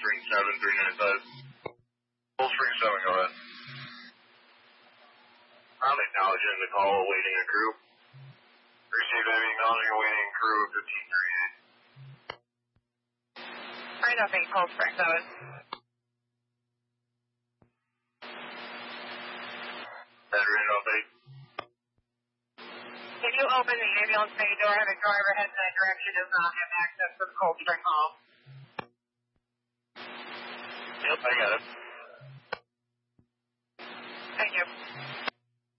Spring 7395. Cold Spring 7, go ahead. I'm acknowledging the call, awaiting a crew. Receive Heavy, acknowledging awaiting crew 1538. Right, nothing, Cold Spring 7. Battery nothing. Can you open the ambulance bay door, have a driver head in that direction, does not have access to the Cold Spring Hall? Yep, I got it. Thank you.